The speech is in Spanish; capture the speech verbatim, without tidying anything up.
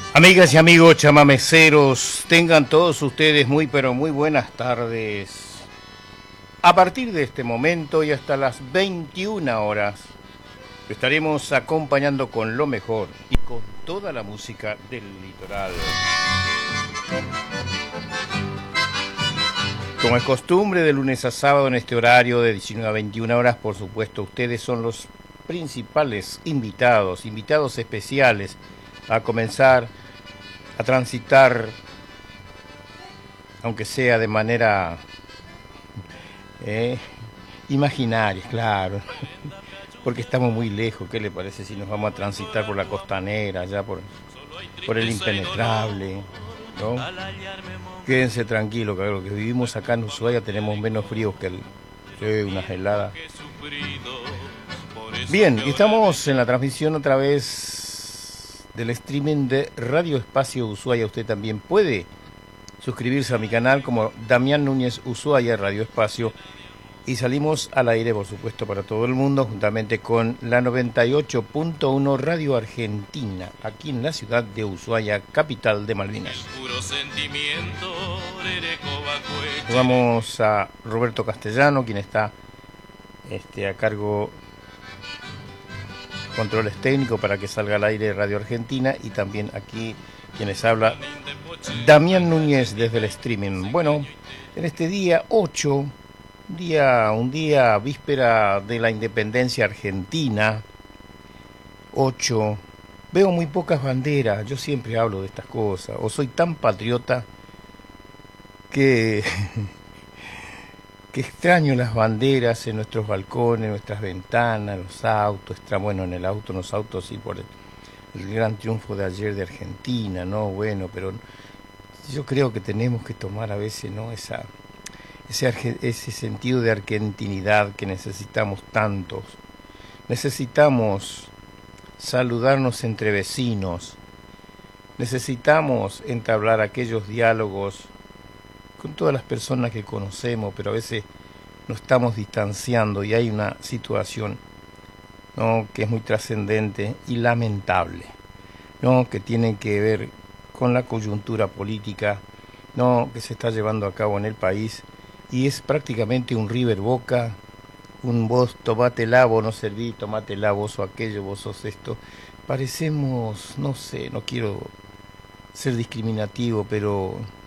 Amigas y amigos chamameceros, tengan todos ustedes muy pero muy buenas tardes. A partir de este momento y hasta las veintiuna horas, estaremos acompañando con lo mejor y con toda la música del litoral. Como es costumbre, de lunes a sábado en este horario de diecinueve a veintiuna horas, por supuesto, ustedes son los principales invitados, invitados especiales a comenzar a transitar, aunque sea de manera eh, imaginaria, claro, porque estamos muy lejos. ¿Qué le parece si nos vamos a transitar por la costanera, allá por, por el impenetrable, ¿no? Quédense tranquilos, que lo que vivimos acá en Ushuaia tenemos menos frío que el, eh, unas heladas. Bien, estamos en la transmisión otra vez del streaming de Radio Espacio Ushuaia. Usted también puede suscribirse a mi canal como Damián Núñez Ushuaia Radio Espacio, y salimos al aire, por supuesto, para todo el mundo, juntamente con la noventa y ocho punto uno Radio Argentina, aquí en la ciudad de Ushuaia, capital de Malvinas. Vamos a Roberto Castellano, quien está este, a cargo controles técnicos para que salga al aire Radio Argentina, y también aquí quienes habla Damián Núñez desde el streaming. Bueno, en este día ocho, día, un día víspera de la independencia argentina, ocho, veo muy pocas banderas. Yo siempre hablo de estas cosas, o soy tan patriota que que extraño las banderas en nuestros balcones, en nuestras ventanas, los autos. Extra, bueno, en el auto, en los autos sí, por el, el gran triunfo de ayer de Argentina, ¿no? Bueno, pero yo creo que tenemos que tomar a veces, ¿no? Esa, ese, ese sentido de argentinidad que necesitamos tantos. Necesitamos saludarnos entre vecinos. Necesitamos entablar aquellos diálogos con todas las personas que conocemos, pero a veces nos estamos distanciando, y hay una situación, ¿no?, que es muy trascendente y lamentable, ¿no?, que tiene que ver con la coyuntura política, ¿no?, que se está llevando a cabo en el país, y es prácticamente un River Boca, un vos tomátela, vos no serví, tomátela, vos sos aquello, vos sos esto. Parecemos, no sé, no quiero ser discriminativo, pero